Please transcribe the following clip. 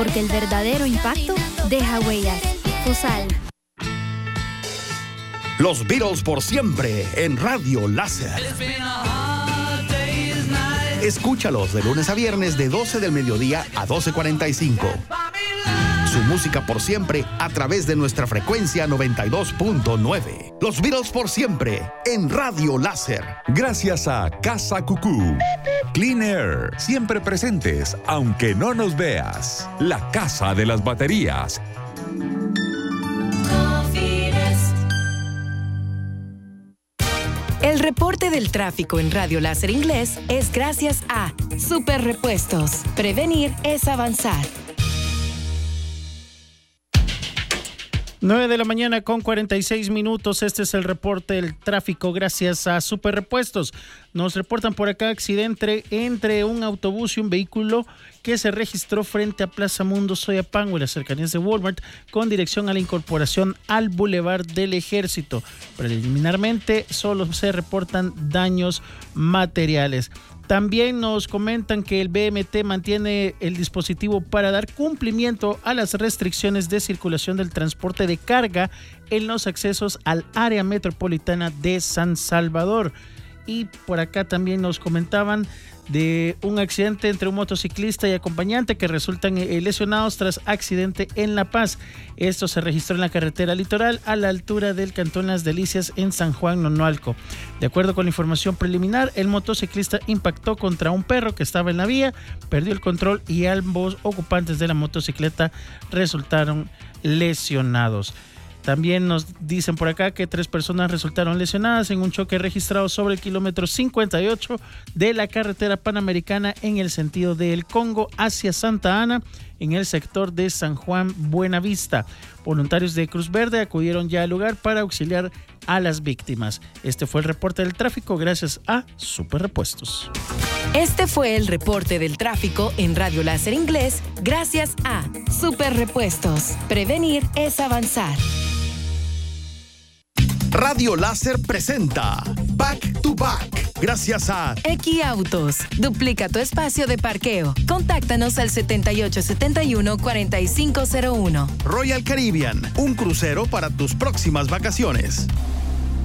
porque el verdadero impacto deja huellas. Fusal. Los Beatles por siempre en Radio Láser. Escúchalos de lunes a viernes de 12 del mediodía a 12:45. Su música por siempre a través de nuestra frecuencia 92.9. Los Beatles por siempre en Radio Láser. Gracias a Casa Cucú. Clean Air, siempre presentes, aunque no nos veas. La casa de las baterías. El reporte del tráfico en Radio Láser Inglés es gracias a Super Repuestos. Prevenir es avanzar. 9 de la mañana con 46 minutos. Este es el reporte del tráfico gracias a Super Repuestos. Nos reportan por acá accidente entre un autobús y un vehículo que se registró frente a Plaza Mundo Soyapango, en las cercanías de Walmart, con dirección a la incorporación al Boulevard del Ejército. Preliminarmente solo se reportan daños materiales. También nos comentan que el BMT mantiene el dispositivo para dar cumplimiento a las restricciones de circulación del transporte de carga en los accesos al área metropolitana de San Salvador. Y por acá también nos comentaban de un accidente entre un motociclista y acompañante que resultan lesionados tras accidente en La Paz. Esto se registró en la carretera litoral a la altura del Cantón Las Delicias en San Juan, Nonualco. De acuerdo con la información preliminar, el motociclista impactó contra un perro que estaba en la vía, perdió el control y ambos ocupantes de la motocicleta resultaron lesionados. También nos dicen por acá que 3 personas resultaron lesionadas en un choque registrado sobre el kilómetro 58 de la carretera panamericana en el sentido de El Congo hacia Santa Ana, en el sector de San Juan Buenavista. Voluntarios de Cruz Verde acudieron ya al lugar para auxiliar a las víctimas. Este fue el reporte del tráfico gracias a Super Repuestos. Este fue el reporte del tráfico en Radio Láser Inglés gracias a Super Repuestos. Prevenir es avanzar. Radio Láser presenta Back to Back. Gracias a Equiautos. Duplica tu espacio de parqueo. Contáctanos al 7871-4501. Royal Caribbean, un crucero para tus próximas vacaciones.